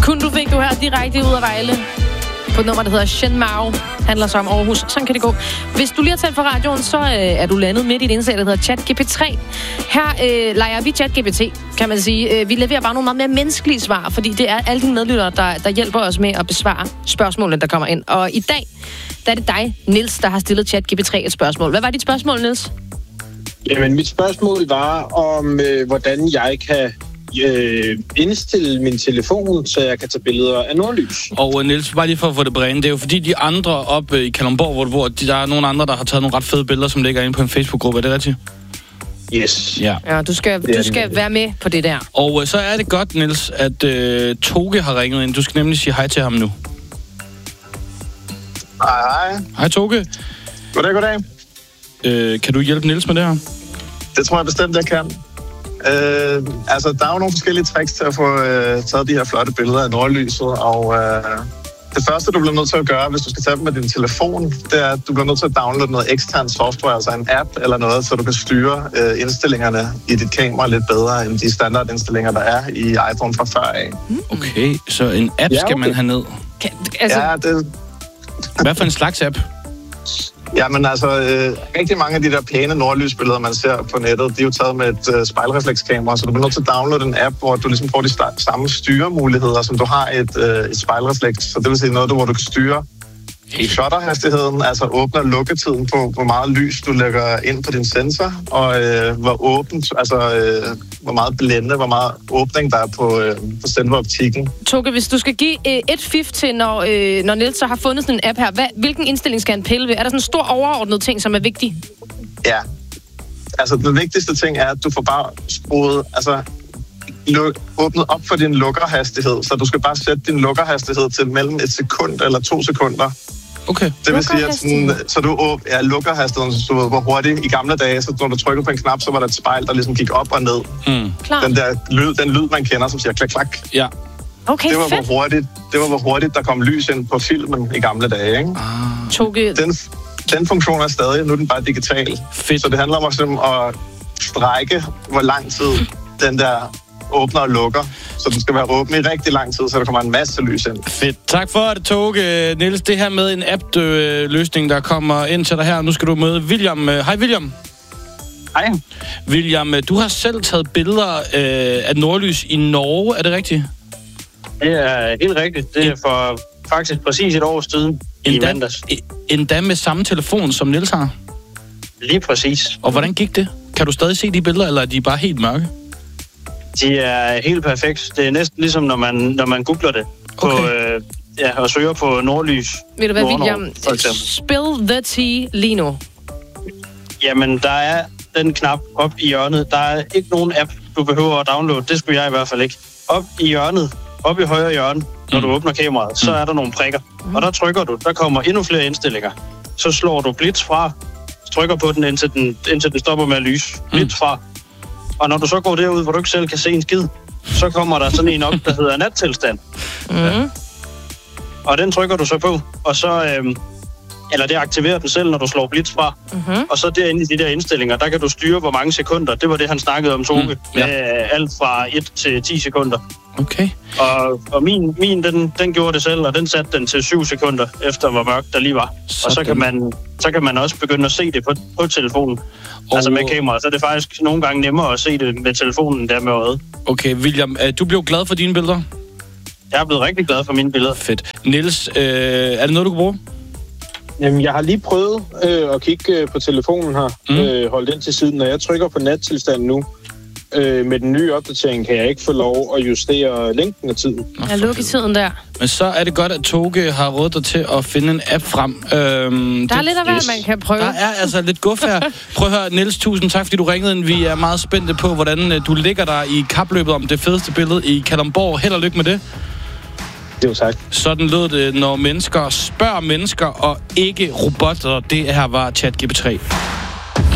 Kun du fik du her direkte ud af Vejle. På et nummer, der hedder Shenmue. Handler så om Aarhus. Sådan kan det gå. Hvis du lige har tændt for radioen, så er du landet midt i et indslag, der hedder ChatGPT. Her leger vi ChatGPT, kan man sige. Vi leverer bare nogle meget mere menneskelige svar, fordi det er alle de medlyttere, der hjælper os med at besvare spørgsmålene, der kommer ind. Og i dag, der er det dig, Niels, der har stillet ChatGPT et spørgsmål. Hvad var dit spørgsmål, Niels? Jamen, mit spørgsmål var om, hvordan jeg kan indstille min telefon, så jeg kan tage billeder af nordlys. Og Niels, bare lige for at få det på rene, det er jo fordi de andre oppe i Kalundborg, hvor du bor, der er nogle andre, der har taget nogle ret fede billeder, som ligger inde på en Facebook-gruppe. Er det rigtigt? Yes. Ja, du skal være med på det der. Og så er det godt, Niels, at Toge har ringet ind. Du skal nemlig sige hej til ham nu. Hej. Hej, Toge. Goddag. Kan du hjælpe Niels med det her? Det tror jeg bestemt, jeg kan. Der er jo nogle forskellige tricks til at få taget de her flotte billeder af nordlyset, og det første, du bliver nødt til at gøre, hvis du skal tage dem med din telefon, det er, at du bliver nødt til at downloade noget ekstern software, altså en app eller noget, så du kan styre indstillingerne i dit kamera lidt bedre, end de standardindstillinger, der er i iPhone fra før af. Okay, så en app skal man have ned. Hvad for en slags app? Jamen rigtig mange af de der pæne nordlysbilleder, man ser på nettet, de er jo taget med et spejlreflekskamera, så du bliver nødt til at downloade en app, hvor du ligesom får de samme styremuligheder, som du har et spejlrefleks. Så det vil sige noget, hvor du kan styre shutterhastigheden, altså åbne- og lukketiden på, hvor meget lys du lægger ind på din sensor, og hvor åbent, hvor meget blænde, hvor meget åbning der er på selve optikken. Toge, hvis du skal give et fif til, når Niels så har fundet sådan en app her, hvilken indstilling skal han pille ved? Er der sådan en stor overordnet ting, som er vigtig? Ja. Den vigtigste ting er, at du får bare skruet, åbnet op for din lukkerhastighed, så du skal bare sætte din lukkerhastighed til mellem 1 sekund eller 2 sekunder. Okay. Det vil sige, at lukkerhastigheden, så du ved, hvor hurtigt i gamle dage, så når du trykker på en knap, så var der et spejl, der ligesom gik op og ned. Den lyd, man kender, som siger klak-klak. Ja. Okay, det var, hvor hurtigt der kom lys ind på filmen i gamle dage, ikke? Den funktion er stadig, nu er den bare digital. Fedt. Så det handler om at strække, hvor lang tid den der åbner og lukker. Så den skal være åben i rigtig lang tid, så der kommer en masse lys ind. Fedt. Tak for det, Toge. Niels, det her med en app-løsning, der kommer ind til dig her. Nu skal du møde William. Hej, William. Hej. William, du har selv taget billeder af nordlys i Norge. Er det rigtigt? Det er helt rigtigt. Det er for faktisk præcis et år siden i mandags. Endda med samme telefon, som Niels har? Lige præcis. Og hvordan gik det? Kan du stadig se de billeder, eller er de bare helt mørke? De er helt perfekt. Det er næsten ligesom, når man googler det på, og søger på nordlys. Ved du hvad, William? Spill the tea lige nu. Jamen, der er den knap op i hjørnet. Der er ikke nogen app, du behøver at downloade. Det skulle jeg i hvert fald ikke. Op i hjørnet, op i højre hjørne, når du åbner kameraet, så er der nogle prikker. Og der trykker du. Der kommer endnu flere indstillinger. Så slår du blitz fra, trykker på den, indtil den stopper med at lyse. Blitz fra. Og når du så går derud, hvor du ikke selv kan se en skid, så kommer der sådan en op, der hedder nattilstand. Og den trykker du så på, og så eller det aktiverer den selv, når du slår blitz fra. Og så derinde i de der indstillinger, der kan du styre, hvor mange sekunder. Det var det, han snakkede om, Toge. Med alt fra 1 til 10 sekunder. Okay. Og min den gjorde det selv, og den satte den til 7 sekunder, efter hvor mørkt der lige var. Og så kan man også begynde at se det på telefonen. Altså med kamera, så er det faktisk nogle gange nemmere at se det med telefonen der med øjet. Okay, William, du blev glad for dine billeder? Jeg er blevet rigtig glad for mine billeder. Fedt. Niels, er det noget, du kan bruge? Jamen, jeg har lige prøvet at kigge på telefonen her, holde den til siden. Når jeg trykker på nattilstand nu, med den nye opdatering, kan jeg ikke få lov at justere længden af tiden. Jeg lukker tiden der. Men så er det godt, at Toge har rådet dig til at finde en app frem. Der er lidt af hvad, man kan prøve. Der er altså lidt guf her. Prøv at høre, Niels, tusind tak, fordi du ringede ind. Vi er meget spændte på, hvordan du ligger der i kapløbet om det fedeste billede i Kalundborg. Held og lykke med det. Jo, tak. Sådan lød det, når mennesker spørger mennesker, og ikke robotter. Det her var ChatGPT.